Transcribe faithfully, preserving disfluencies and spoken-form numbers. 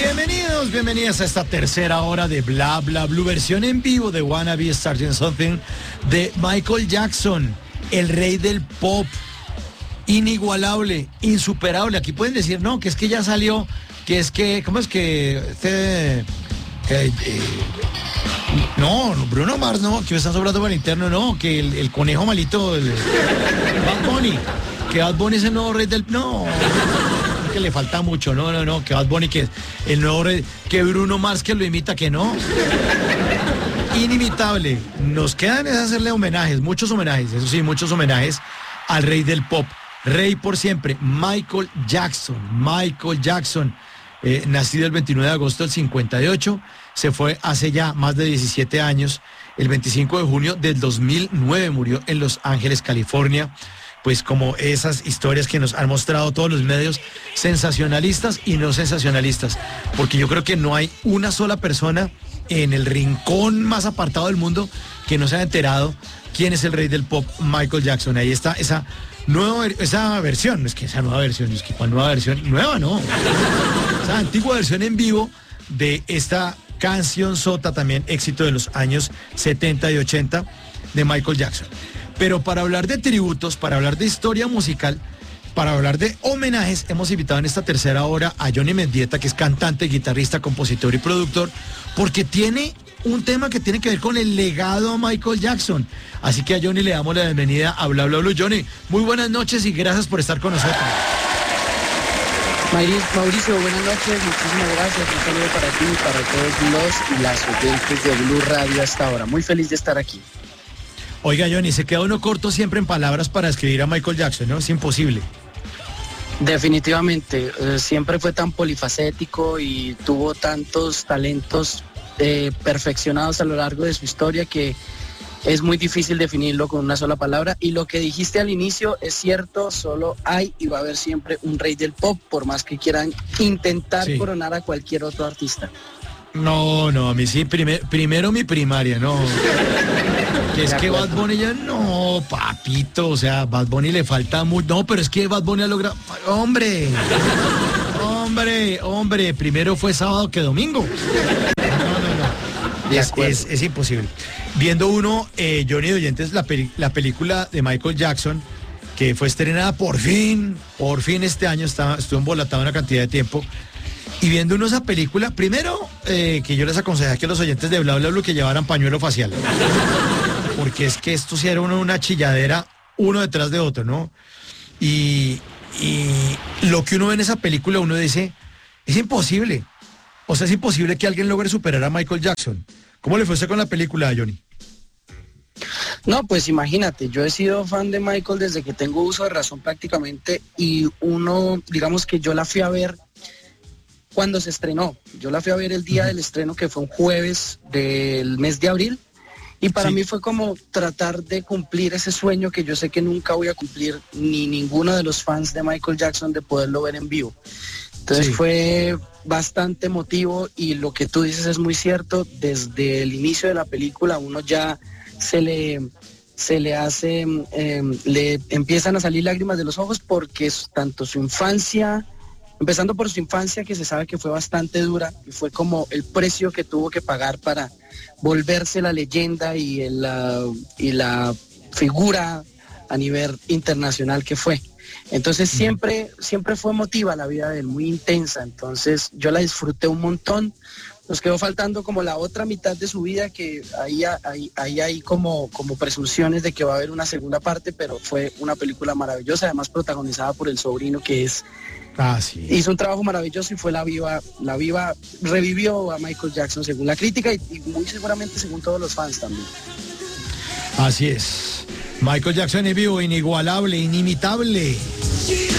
Bienvenidos, bienvenidas a esta tercera hora de Bla Bla Blue, versión en vivo de Wanna Be Starting Something de Michael Jackson, el rey del pop, inigualable, insuperable. Aquí pueden decir, no, que es que ya salió, que es que, ¿cómo es que? Este, que, eh, no, Bruno Mars, no, que me están sobrando por el interno, no, que el, el conejo malito, el, Bad Bunny, que Bad Bunny es el nuevo rey del, no, que le falta mucho, no, no, no, que Bad Bunny que es el nuevo rey, que Bruno Mars que lo imita, que no. Inimitable. Nos quedan es hacerle homenajes, muchos homenajes, eso sí, muchos homenajes al rey del pop, rey por siempre, Michael Jackson, Michael Jackson, eh, nacido el veintinueve de agosto del cincuenta y ocho, se fue hace ya más de diecisiete años, el veinticinco de junio del dos mil nueve murió en Los Ángeles, California. Pues como esas historias que nos han mostrado todos los medios, sensacionalistas y no sensacionalistas, porque yo creo que no hay una sola persona en el rincón más apartado del mundo que no se haya enterado quién es el rey del pop, Michael Jackson. Ahí está esa nueva, esa versión, no es que esa nueva versión, es que cuál nueva versión, nueva no, esa antigua versión en vivo de esta canción sota, también éxito de los años setenta y ochenta de Michael Jackson. Pero para hablar de tributos, para hablar de historia musical, para hablar de homenajes, hemos invitado en esta tercera hora a Johnny Mendieta, que es cantante, guitarrista, compositor y productor, porque tiene un tema que tiene que ver con el legado a Michael Jackson. Así que a Johnny le damos la bienvenida a Bla Bla Blue. Johnny, muy buenas noches y gracias por estar con nosotros. Mauricio, buenas noches, muchísimas gracias, un saludo para ti y para todos los y las oyentes de Blue Radio hasta ahora. Muy feliz de estar aquí. Oiga, Johnny, se queda uno corto siempre en palabras para describir a Michael Jackson, ¿no? Es imposible. Definitivamente, eh, siempre fue tan polifacético y tuvo tantos talentos eh, perfeccionados a lo largo de su historia que es muy difícil definirlo con una sola palabra. Y lo que dijiste al inicio es cierto, solo hay y va a haber siempre un rey del pop, por más que quieran intentar sí. coronar a cualquier otro artista. No, no, a mí sí, primer, primero mi primaria, no. Que es que Bad Bunny ya, no, papito, o sea, Bad Bunny le falta mucho, no, pero es que Bad Bunny ha logrado, hombre, hombre, hombre, primero fue sábado que domingo. No, no, no, es, es, es imposible. Viendo uno, eh, Johnny de Oyentes, la, peli, la película de Michael Jackson, que fue estrenada por fin, por fin este año, estaba, estuvo embolatado una cantidad de tiempo. Y viendo uno esa película, primero eh, que yo les aconsejé que los oyentes de Bla Bla Blue que llevaran pañuelo facial. Porque es que esto sí era uno, una chilladera, uno detrás de otro, ¿no? Y, y lo que uno ve en esa película, uno dice, es imposible. O sea, es imposible que alguien logre superar a Michael Jackson. ¿Cómo le fue usted con la película, Johnny? No, pues imagínate, yo he sido fan de Michael desde que tengo uso de razón prácticamente y uno, digamos que yo la fui a ver cuando se estrenó. Yo la fui a ver el día del estreno, que fue un jueves del mes de abril, y para sí. mí fue como tratar de cumplir ese sueño que yo sé que nunca voy a cumplir, ni ninguno de los fans de Michael Jackson, de poderlo ver en vivo. Entonces sí. fue bastante emotivo y lo que tú dices es muy cierto. Desde el inicio de la película uno ya se le... se le hace, eh, le empiezan a salir lágrimas de los ojos porque es tanto su infancia, empezando por su infancia, que se sabe que fue bastante dura y fue como el precio que tuvo que pagar para volverse la leyenda y, el, uh, y la figura a nivel internacional que fue. Entonces siempre, siempre fue emotiva la vida de él, muy intensa. Entonces yo la disfruté un montón. Nos quedó faltando como la otra mitad de su vida, que ahí hay, ahí hay como, como presunciones de que va a haber una segunda parte, pero fue una película maravillosa, además protagonizada por el sobrino, que es ah, sí. hizo un trabajo maravilloso y fue la viva, la viva, revivió a Michael Jackson según la crítica y, y muy seguramente según todos los fans también. Así es. Michael Jackson en vivo, inigualable, inimitable.